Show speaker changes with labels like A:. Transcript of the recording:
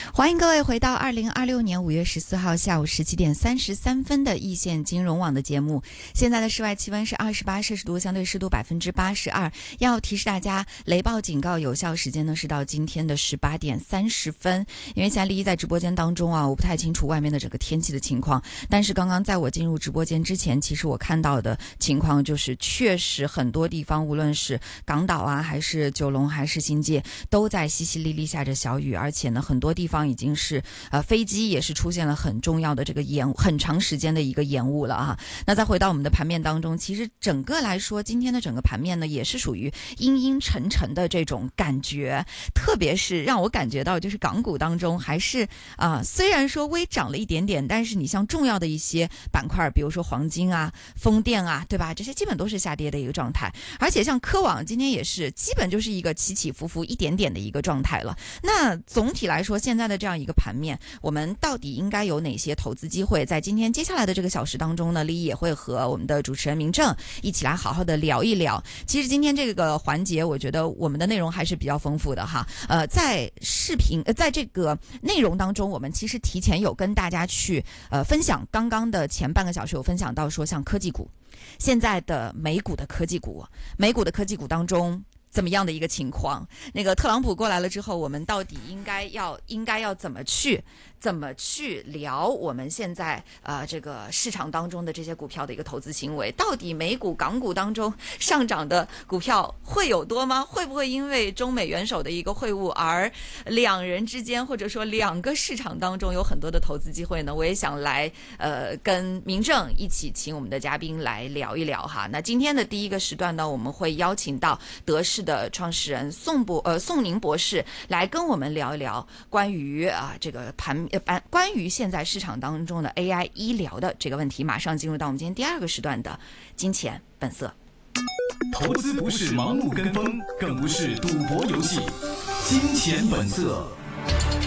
A: 欢迎各位回到2026年5月14号下午17点33分的易线金融网的节目。现在的室外气温是28摄氏度，相对湿度82%。要提示大家，雷暴警告有效时间呢是到今天的18点30分。因为现在丽一在直播间当中啊，我不太清楚外面的整个天气的情况，但是刚刚在我进入直播间之前，其实我看到的情况就是确实很多地方，无论是港岛啊，还是九龙，还是新界，都在淅淅沥沥下着小雨，而且呢，很多地方已经是飞机也是出现了很重要的这个很长时间的一个延误了啊。那再回到我们的盘面当中，其实整个来说，今天的整个盘面呢，也是属于阴阴沉沉的这种感觉，特别是让我感觉到就是港股当中还是虽然说微涨了一点点，但是你像重要的一些板块，比如说黄金啊、风电啊，对吧？这些基本都是下跌的一个状态，而且像科网今天也是基本就是一个起起伏伏一点点的一个状态了。那总体来说，现在的这样一个盘面，我们到底应该有哪些投资机会？在今天接下来的这个小时当中呢，丽一也会和我们的主持人明正一起来好好的聊一聊。其实今天这个环节，我觉得我们的内容还是比较丰富的哈。在在这个内容当中，我们其实提前有跟大家去分享，刚刚的前半个小时有分享到说，像科技股，现在的美股的科技股当中怎么样的一个情况？那个特朗普过来了之后，我们到底应该要怎么去聊我们现在这个市场当中的这些股票的一个投资行为？到底美股、港股当中上涨的股票会有多吗？会不会因为中美元首的一个会晤而两人之间或者说两个市场当中有很多的投资机会呢？我也想来跟明正一起请我们的嘉宾来聊一聊哈。那今天的第一个时段呢，我们会邀请到德视的创始人宋宁博士来跟我们聊一聊关于这个关于现在市场当中的 AI 医疗的这个问题。马上进入到我们今天第二个时段的金钱本色。
B: 投资不是盲目跟风，更不是赌博游戏，金钱本色。